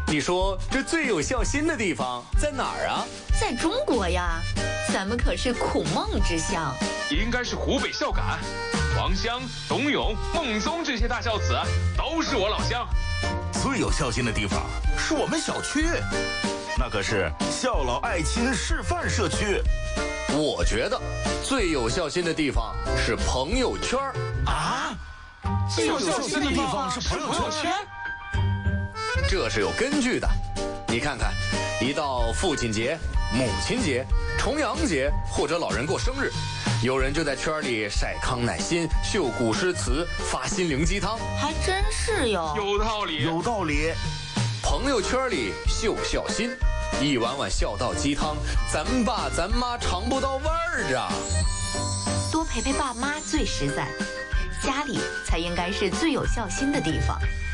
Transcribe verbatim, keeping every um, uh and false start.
你说这最有孝心的地方在哪儿啊？ 在中国呀，咱们可是孔孟之乡。 应该是湖北孝感，王襄、董永、孟宗这些大孝子都是我老乡。 最有孝心的地方是我们小区，那可是孝老爱亲示范社区。 我觉得最有孝心的地方是朋友圈啊！最有孝心的地方是朋友圈， 这是有根据的。你看看，一到父亲节、母亲节、重阳节或者老人过生日，有人就在圈里晒康乃馨、秀古诗词、发心灵鸡汤， 还真是哟， 有道理， 有道理。 朋友圈里秀孝心，一碗碗孝道鸡汤，咱爸咱妈尝不到味儿啊！ 多陪陪爸妈最实在，家里才应该是最有孝心的地方。